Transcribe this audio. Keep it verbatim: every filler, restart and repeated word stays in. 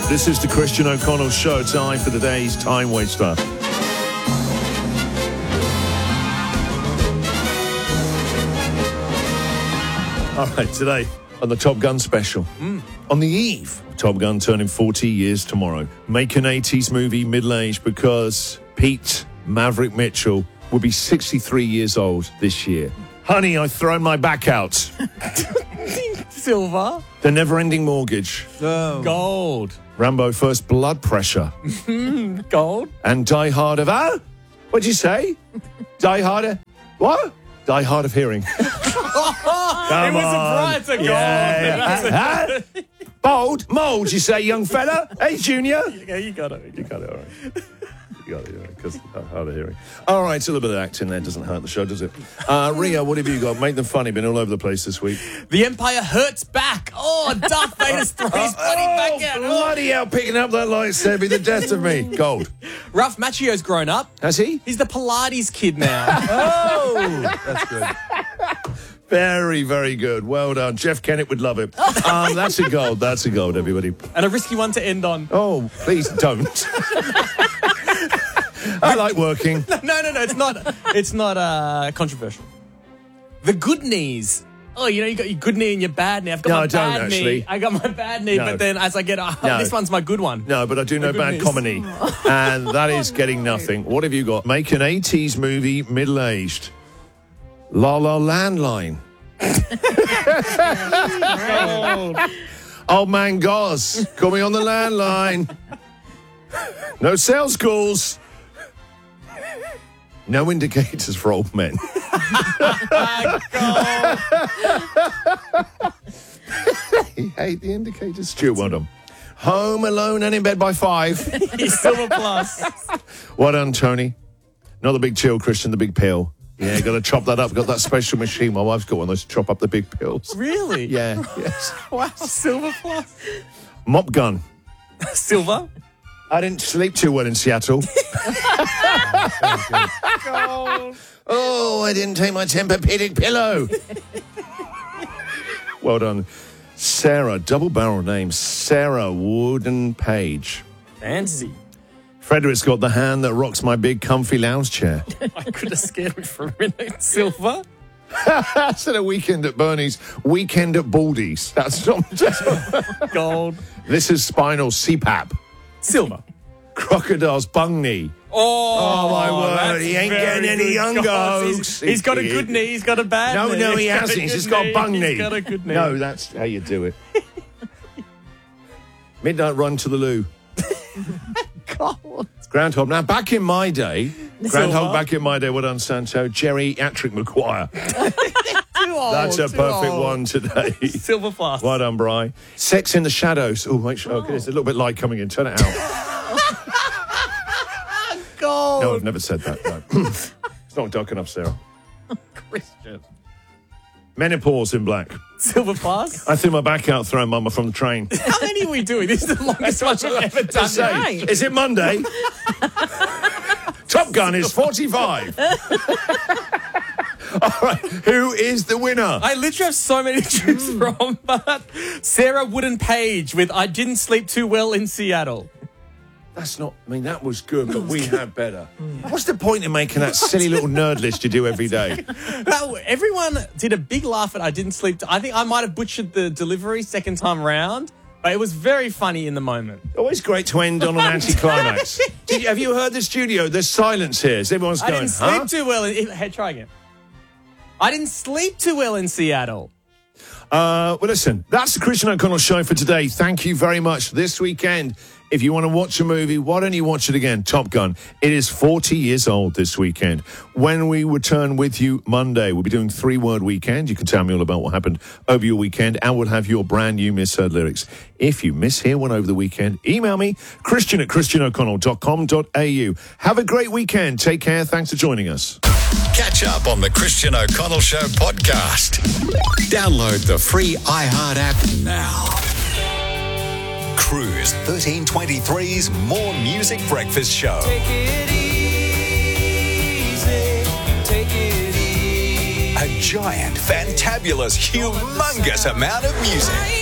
This is the Christian O'Connell Show. Time for today's Time Waster. All right, today on the Top Gun special. Mm. On the eve of Top Gun turning forty years tomorrow, make an eighties movie middle-aged because Pete Maverick Mitchell will be sixty-three years old this year. Honey, I've thrown my back out. Silver. The Never-Ending Mortgage. Oh. Gold. Rambo First Blood Pressure. Gold. And Die Hard of... Ah? What'd you say? Die Hard of... What? Die Hard of Hearing. Come it was on. a brighter gold. Yeah, yeah. Huh? Bold? Mould, you say, young fella? Hey, Junior? Yeah, you got it. You got it, all right. You got it, yeah, because hard of hearing. All right, a little bit of acting there doesn't hurt the show, does it? Uh, Ria, what have you got? Make them funny. Been all over the place this week. The Empire hurts back. Oh, Darth Vader's throws his bloody oh, back out. Bloody hell, picking up that lightsaber, be the death of me. Gold. Ralph Macchio's grown up. Has he? He's the Pilates kid now. Oh, that's good. Very, very good. Well done. Jeff Kennett would love it. Um, that's a gold. That's a gold, everybody. And a risky one to end on. Oh, please don't. I like working. No, no, no. It's not. It's not uh, controversial. The good knees. Oh, you know, you got your good knee and your bad knee. I've got No, my I don't, bad actually. knee. I got my bad knee, No. but then as I get, oh, No. this one's my good one. No, but I do know good bad knees. comedy. And that is getting nothing. What have you got? Make an eighties movie middle-aged. La La Landline. Old Man Goz. Call me on the landline. No sales calls. No indicators for old men. He hate the indicators. Stuart, well done. Home Alone and in bed by five. He's Silver Plus. Well done, Tony. Not the big chill, Christian, the big pill. Yeah, got to chop that up. Got that special machine. My wife's got one of those to chop up the big pills. Really? Yeah, yes. Wow, Silver Plus. Mop gun. Silver. I didn't sleep too well in Seattle. Oh, I didn't take my Tempur-Pedic pillow. Well done. Sarah, double-barrel name, Sarah Wooden Page. Fancy. Frederick's got the hand that rocks my big comfy lounge chair. I could have scared me for a minute. Silver. That's at a weekend at Bernie's. Weekend at Baldy's. That's not just... Gold. This is spinal C PAP. Silver. Crocodile's bung knee. Oh, Oh, my word. He ain't getting any younger. He's, he's got a good knee. He's got a bad No, knee. no, he He's got hasn't. a He's good just got a bung knee. He's got a good knee. No, that's how you do it. Midnight run to the loo. God. Groundhog. Now, back in my day, Groundhog Silver. back in my day, well done, Santo, Geriatric Maguire. Too old. That's a too perfect old. one today. Silver Plus. Well done, Bri. Sex in the Shadows. Oh, make sure. Okay, there's a little bit light coming in. Turn it out. Gold. No, I've never said that. No. It's not dark enough, Sarah. Christian. Menopause in black. Silver Plus. I threw my back out throwing Mama from the train. How many are we doing? This is the longest one I've ever done. Say, Right. is it Monday? Top Gun is forty-five. All right, who is the winner? I literally have so many to choose from, but Sarah Wooden Page with I Didn't Sleep Too Well in Seattle. That's not, I mean, that was good, but we had better. What's the point in making that silly little nerd list you do every day? No, everyone did a big laugh at I Didn't Sleep. T- I think I might have butchered the delivery second time round, but it was very funny in the moment. Always great to end on an anticlimax. Did you, have you heard the studio? There's silence here. So everyone's I going, didn't sleep huh? too well. In, hey, try again. I didn't sleep too well in Seattle. Uh, well, listen, that's the Christian O'Connell Show for today. Thank you very much. This weekend, if you want to watch a movie, why don't you watch it again? Top Gun. It is forty years old this weekend. When we return with you Monday, we'll be doing three-word weekend. You can tell me all about what happened over your weekend, and we'll have your brand new misheard lyrics. If you mishear one over the weekend, email me, Christian at christian o'connell dot com dot a u. Have a great weekend. Take care. Thanks for joining us. Catch up on the Christian O'Connell Show podcast. Download the free iHeart app now. Cruise thirteen twenty-three's More Music Breakfast Show. Take it easy, take it easy. A giant, fantabulous, humongous amount of music.